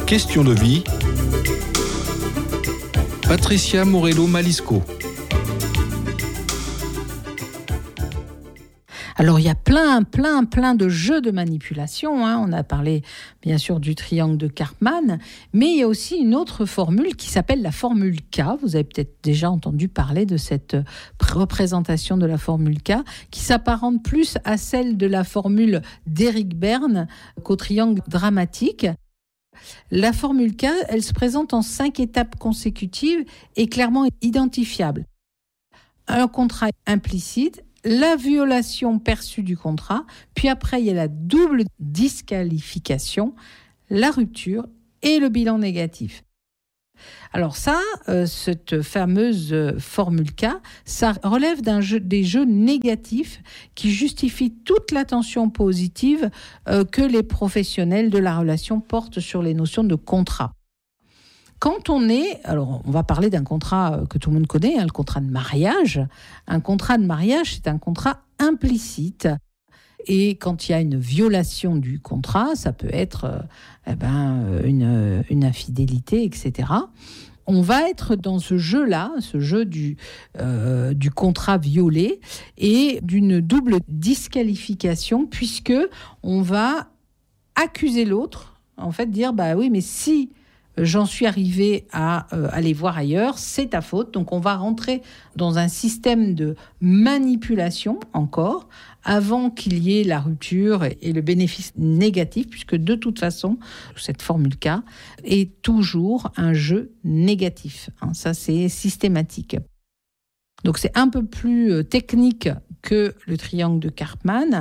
Question de vie. Patricia Morello-Malisco. Alors, il y a plein de jeux de manipulation. On a parlé, bien sûr, du triangle de Karpman, mais il y a aussi une autre formule qui s'appelle la formule K. Vous avez peut-être déjà entendu parler de cette représentation de la formule K, qui s'apparente plus à celle de la formule d'Eric Berne qu'au triangle dramatique. La formule K, elle se présente en 5 étapes consécutives et clairement identifiables. Un contrat implicite, la violation perçue du contrat, puis après il y a la double disqualification, la rupture et le bilan négatif. Alors ça, cette fameuse formule K, ça relève des jeux négatifs qui justifient toute l'attention positive que les professionnels de la relation portent sur les notions de contrat. Quand on va parler d'un contrat que tout le monde connaît, le contrat de mariage. Un contrat de mariage, c'est un contrat implicite. Et quand il y a une violation du contrat, ça peut être une infidélité, etc. On va être dans ce jeu-là, ce jeu du contrat violé et d'une double disqualification, puisque on va accuser l'autre, en fait dire oui, mais si j'en suis arrivé à aller voir ailleurs, c'est ta faute. Donc on va rentrer dans un système de manipulation encore, avant qu'il y ait la rupture et le bénéfice négatif, puisque de toute façon, cette formule K est toujours un jeu négatif. Ça, c'est systématique. Donc c'est un peu plus technique que le triangle de Karpman.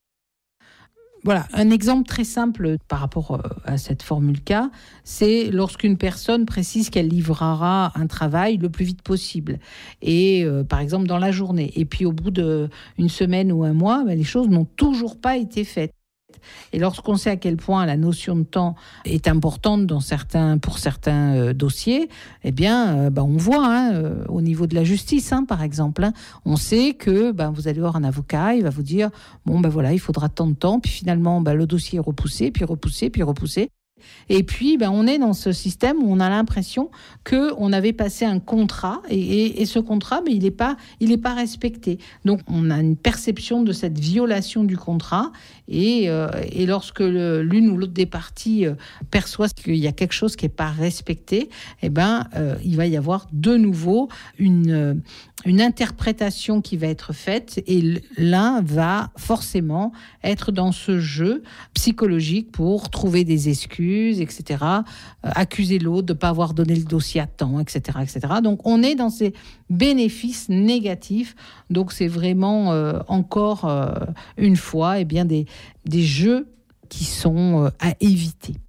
Voilà, un exemple très simple par rapport à cette formule K, c'est lorsqu'une personne précise qu'elle livrera un travail le plus vite possible, et par exemple dans la journée. Et puis au bout d'une semaine ou un mois, les choses n'ont toujours pas été faites. Et lorsqu'on sait à quel point la notion de temps est importante pour certains dossiers, on voit au niveau de la justice, par exemple, on sait que vous allez voir un avocat, il va vous dire il faudra tant de temps, puis finalement le dossier est repoussé, puis repoussé, puis repoussé. Et puis, on est dans ce système où on a l'impression qu'on avait passé un contrat et ce contrat, il n'est pas respecté. Donc, on a une perception de cette violation du contrat et lorsque l'une ou l'autre des parties perçoit qu'il y a quelque chose qui n'est pas respecté, il va y avoir de nouveau une interprétation qui va être faite et l'un va forcément être dans ce jeu psychologique pour trouver des excuses, etc., accuser l'autre de ne pas avoir donné le dossier à temps, etc., etc. Donc, on est dans ces bénéfices négatifs. Donc, c'est vraiment, encore une fois, des jeux qui sont à éviter.